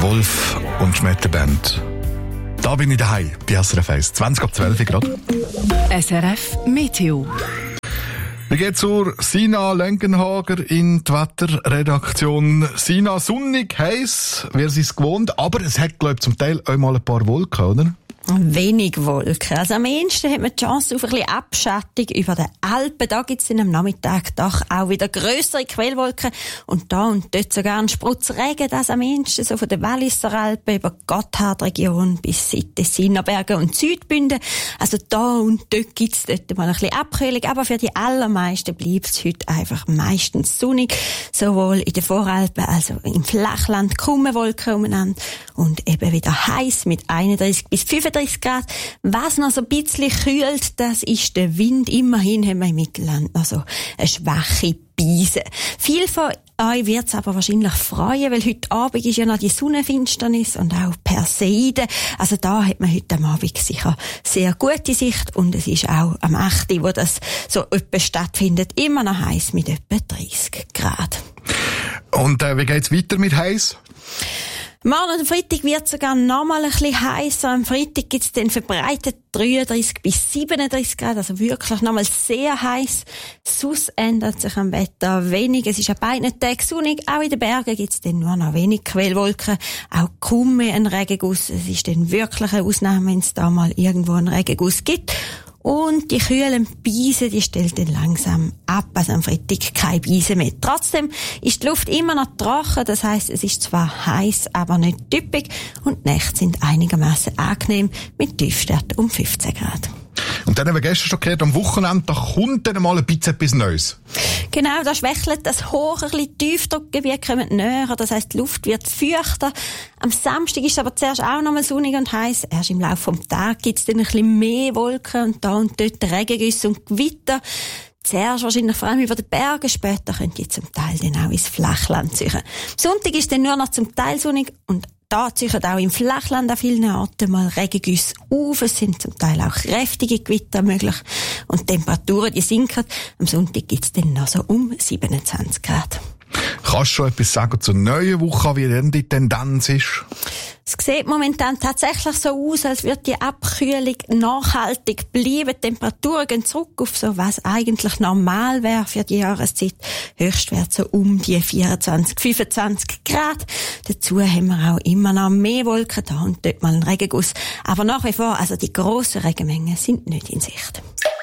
Wolf und Schmetterband. Da bin ich daheim, bei SRF 1. 20:12 gerade. SRF Meteo. Wir gehen zur Sina Lengenhager in die Wetterredaktion. Sina, sonnig, heiß, wer ist es gewohnt, aber es hat, glaube ich, zum Teil auch mal ein paar Wolken, oder? Wenig Wolken. Also am ehesten hat man die Chance auf ein bisschen Abschattung über den Alpen. Da gibt es am Nachmittag doch auch wieder grössere Quellwolken. Und da und dort sogar ein Sprutz Regen. Das am ehesten so von den Walliser Alpen über die Gotthardregion bis in die Tessiner Berge und Südbünden. Also da und dort gibt es dort mal ein bisschen Abkühlung. Aber für die allermeisten bleibt es heute einfach meistens sonnig. Sowohl in den Voralpen, also im Flachland, kaum Wolken umeinander. Und eben wieder heiß mit 31 bis 35 Grad. Was noch so ein bisschen kühlt, das ist der Wind. Immerhin haben wir im Mittelland noch so eine schwache Brise. Viel von euch wird es aber wahrscheinlich freuen, weil heute Abend ist ja noch die Sonnenfinsternis und auch Perseide. Also da hat man heute am Abend sicher sehr gute Sicht und es ist auch am 8., wo das so etwa stattfindet, immer noch heiß mit etwa 30 Grad. Und wie geht's weiter mit heiß? Morgen und am Freitag wird es sogar noch mal ein bisschen heißer. Am Freitag gibt es dann verbreitet 33 bis 37 Grad, also wirklich noch mal sehr heiß. Sonst ändert sich am Wetter wenig. Es ist an beiden Tagen sonnig. Auch in den Bergen gibt es dann nur noch wenig Quellwolken. Auch kaum mehr ein Regenguss. Es ist dann wirklich eine Ausnahme, wenn es da mal irgendwo einen Regenguss gibt. Und die kühlen Beise, die stellt dann langsam ab. Also am Freitag keine Beise mehr. Trotzdem ist die Luft immer noch trocken. Das heisst, es ist zwar heiß, aber nicht typisch. Und die Nächte sind einigermaßen angenehm mit Tiefstwert um 15 Grad. Und dann haben wir gestern schon gehört, am Wochenende, da kommt dann mal ein bisschen etwas Neues. Genau, da schwächelt das hohe, ein bisschen Tiefdruckgebiet kommt näher. Das heisst, die Luft wird feuchter. Am Samstag ist es aber zuerst auch noch mal sonnig und heiß. Erst im Laufe des Tages gibt es dann ein bisschen mehr Wolken und da und dort Regengüsse und Gewitter. Zuerst wahrscheinlich vor allem über den Bergen, später könnt ihr zum Teil dann auch ins Flachland ziehen. Am Sonntag ist dann nur noch zum Teil sonnig und da ziehen auch im Flachland an vielen Orten mal Regengüsse auf. Es sind zum Teil auch kräftige Gewitter möglich. Und die Temperaturen, die sinken. Am Sonntag gibt es dann noch so um 27 Grad. Kannst du schon etwas sagen zur neuen Woche, wie denn die Tendenz ist? Es sieht momentan tatsächlich so aus, als würde die Abkühlung nachhaltig bleiben. Die Temperaturen gehen zurück auf so, was eigentlich normal wäre für die Jahreszeit. Höchstwert so um die 24, 25 Grad. Dazu haben wir auch immer noch mehr Wolken, da und dort mal einen Regenguss. Aber nach wie vor, also die grossen Regenmengen sind nicht in Sicht.